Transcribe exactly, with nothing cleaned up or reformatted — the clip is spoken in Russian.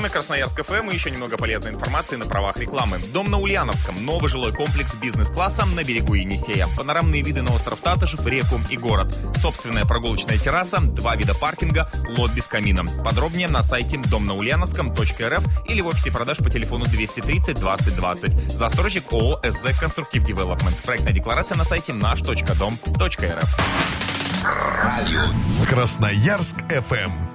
Вы на Красноярск эф эм и еще немного полезной информации на правах рекламы. Дом на Ульяновском. Новый жилой комплекс бизнес-класса на берегу Енисея. Панорамные виды на остров Татышев, реку и город. Собственная прогулочная терраса, два вида паркинга, лот без камина. Подробнее на сайте дом на ульяновском точка эр эф или в офисе продаж по телефону двести тридцать двадцать двадцать. Застройщик ООО эс зэ Конструктив Девелопмент. Проектная декларация на сайте наш точка дом точка эр эф. Красноярск эф эм.